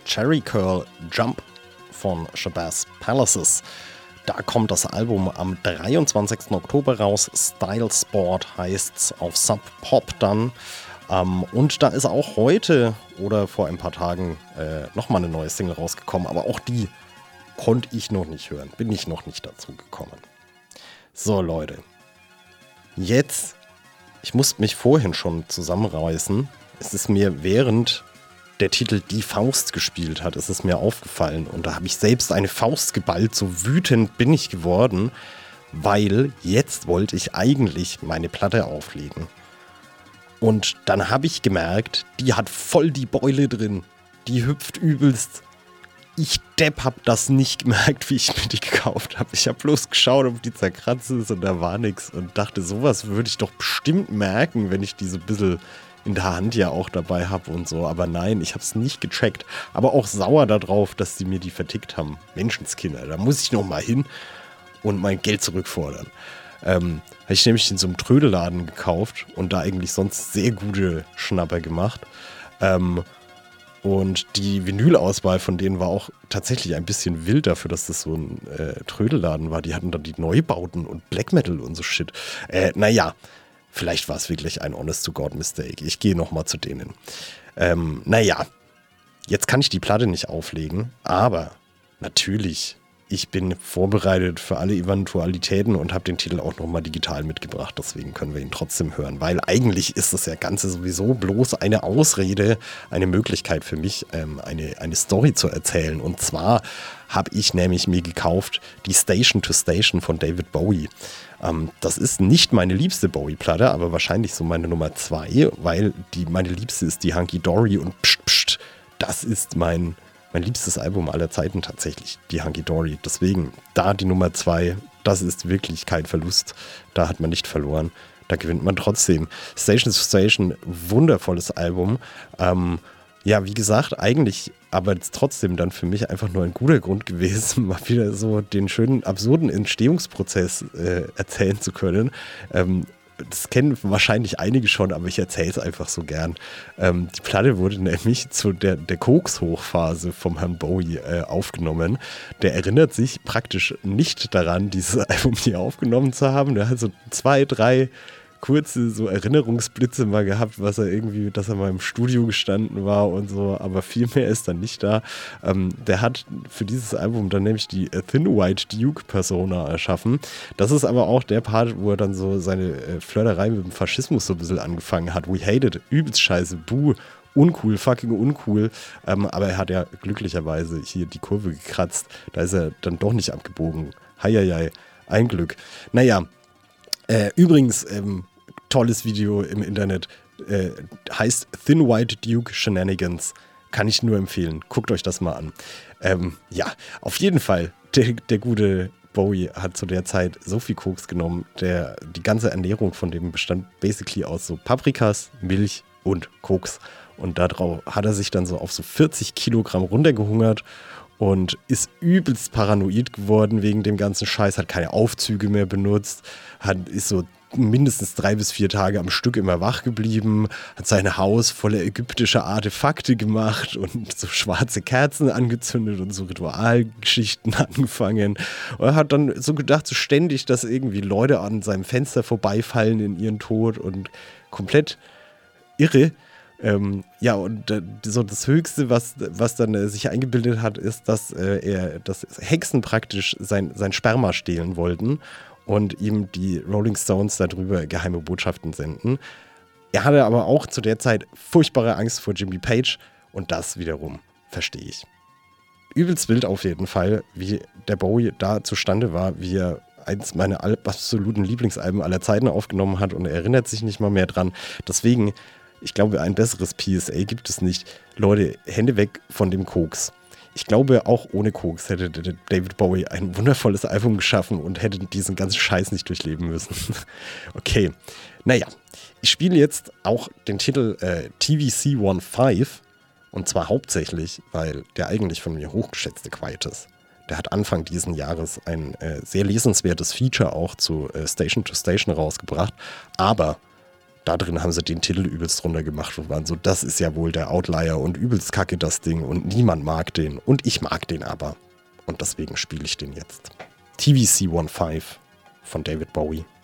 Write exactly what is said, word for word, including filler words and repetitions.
Cherry Curl Jump von Shabazz Palaces. Da kommt das Album am dreiundzwanzigsten Oktober raus. Style Sport heißt's auf Sub Pop dann. Ähm, und da ist auch heute oder vor ein paar Tagen äh, nochmal eine neue Single rausgekommen. Aber auch die konnte ich noch nicht hören. Bin ich noch nicht dazu gekommen. So, Leute. Jetzt, ich musste mich vorhin schon zusammenreißen. Es ist mir während der Titel Die Faust gespielt hat, ist es mir aufgefallen. Und da habe ich selbst eine Faust geballt. So wütend bin ich geworden, weil jetzt wollte ich eigentlich meine Platte auflegen. Und dann habe ich gemerkt, die hat voll die Beule drin. Die hüpft übelst. Ich Depp hab das nicht gemerkt, wie ich mir die gekauft habe. Ich habe bloß geschaut, ob die zerkratzt ist und da war nichts. Und dachte, sowas würde ich doch bestimmt merken, wenn ich die so ein bisschen in der Hand ja auch dabei habe und so. Aber nein, ich habe es nicht gecheckt. Aber auch sauer darauf, dass sie mir die vertickt haben. Menschenskinder, da muss ich noch mal hin und mein Geld zurückfordern. Ähm, habe ich nämlich in so einem Trödelladen gekauft und da eigentlich sonst sehr gute Schnapper gemacht. Ähm, und die Vinylauswahl von denen war auch tatsächlich ein bisschen wild dafür, dass das so ein äh, Trödelladen war. Die hatten dann die Neubauten und Black Metal und so Shit. Äh, naja, vielleicht war es wirklich ein Honest-to-God-Mistake. Ich gehe nochmal zu denen. Ähm, naja, jetzt kann ich die Platte nicht auflegen, aber natürlich, ich bin vorbereitet für alle Eventualitäten und habe den Titel auch nochmal digital mitgebracht. Deswegen können wir ihn trotzdem hören, weil eigentlich ist das ja Ganze sowieso bloß eine Ausrede, eine Möglichkeit für mich, ähm, eine, eine Story zu erzählen. Und zwar habe ich nämlich mir gekauft die Station to Station von David Bowie. Ähm, das ist nicht meine liebste Bowie-Platte, aber wahrscheinlich so meine Nummer zwei, weil die, meine liebste ist die Hunky Dory und pst, pst, das ist mein... Mein liebstes Album aller Zeiten tatsächlich, die Hunky Dory. Deswegen, da die Nummer zwei, das ist wirklich kein Verlust. Da hat man nicht verloren. Da gewinnt man trotzdem. Station to Station, wundervolles Album. Ähm, ja, wie gesagt, eigentlich aber trotzdem dann für mich einfach nur ein guter Grund gewesen, mal wieder so den schönen, absurden Entstehungsprozess äh, erzählen zu können. Ähm, Das kennen wahrscheinlich einige schon, aber ich erzähle es einfach so gern. Ähm, die Platte wurde nämlich zu der, der Koks-Hochphase vom Herrn Bowie äh, aufgenommen. Der erinnert sich praktisch nicht daran, dieses Album hier aufgenommen zu haben. Der hat so zwei, drei kurze so Erinnerungsblitze mal gehabt, was er irgendwie, dass er mal im Studio gestanden war und so, aber viel mehr ist dann nicht da. Ähm, der hat für dieses Album dann nämlich die Thin White Duke Persona erschaffen. Das ist aber auch der Part, wo er dann so seine äh, Flirterei mit dem Faschismus so ein bisschen angefangen hat. We hate it, übelst scheiße, buh, uncool, fucking uncool. Ähm, aber er hat ja glücklicherweise hier die Kurve gekratzt. Da ist er dann doch nicht abgebogen. Heieiei, ein Glück. Naja, äh, übrigens, ähm, tolles Video im Internet, äh, heißt Thin White Duke Shenanigans. Kann ich nur empfehlen. Guckt euch das mal an. Ähm, ja, auf jeden Fall, der, der gute Bowie hat zu der Zeit so viel Koks genommen. Der, die ganze Ernährung von dem bestand basically aus so Paprikas, Milch und Koks. Und darauf hat er sich dann so auf so vierzig Kilogramm runtergehungert und ist übelst paranoid geworden wegen dem ganzen Scheiß, hat keine Aufzüge mehr benutzt, hat, ist so mindestens drei bis vier Tage am Stück immer wach geblieben, hat sein Haus voller ägyptischer Artefakte gemacht und so schwarze Kerzen angezündet und so Ritualgeschichten angefangen. Und er hat dann so gedacht, so ständig, dass irgendwie Leute an seinem Fenster vorbeifallen in ihren Tod und komplett irre. Ähm, ja, und äh, so das Höchste, was, was dann äh, sich eingebildet hat, ist, dass äh, er, dass Hexen praktisch sein, sein Sperma stehlen wollten und ihm die Rolling Stones darüber geheime Botschaften senden. Er hatte aber auch zu der Zeit furchtbare Angst vor Jimmy Page und das wiederum verstehe ich. Übelst wild auf jeden Fall, wie der Bowie da zustande war, wie er eins meiner absoluten Lieblingsalben aller Zeiten aufgenommen hat und er erinnert sich nicht mal mehr dran. Deswegen, ich glaube, ein besseres P S A gibt es nicht. Leute, Hände weg von dem Koks. Ich glaube, auch ohne Koks hätte David Bowie ein wundervolles Album geschaffen und hätte diesen ganzen Scheiß nicht durchleben müssen. Okay, naja, ich spiele jetzt auch den Titel äh, T V C fünfzehn und zwar hauptsächlich, weil der eigentlich von mir hochgeschätzte Quietus, der hat Anfang diesen Jahres ein äh, sehr lesenswertes Feature auch zu äh, Station to Station rausgebracht, aber da drin haben sie den Titel übelst runter gemacht und waren so, das ist ja wohl der Outlier und übelst kacke das Ding und niemand mag den und ich mag den aber. Und deswegen spiele ich den jetzt. T V C fünfzehn von David Bowie.